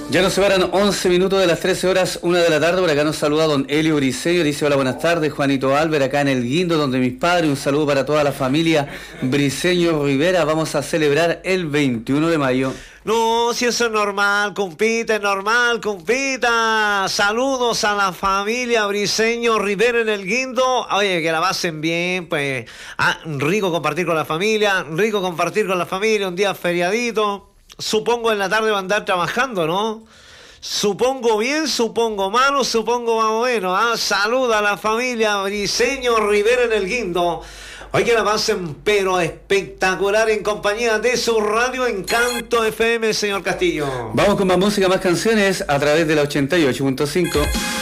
Ya nos separan 11 minutos de las 13 horas, 1 de la tarde. Por acá nos saluda don Elio Briceño. Dice: hola, buenas tardes, Juanito Álvarez, acá en el Guindo, donde mis padres. Un saludo para toda la familia Briceño Rivera. Vamos a celebrar el 21 de mayo. No, si eso es normal, compita, es normal, compita. Saludos a la familia Briceño Rivera en el Guindo. Oye, que la pasen bien, pues. Rico compartir con la familia, un día feriadito. Supongo en la tarde va a andar trabajando, ¿no? Supongo bien, supongo malo, supongo más o menos. Saluda a la familia Briceño Rivera en el Guindo. Hoy que la pasen, pero espectacular en compañía de su radio Encanto FM, señor Castillo. Vamos con más música, más canciones a través de la 88.5.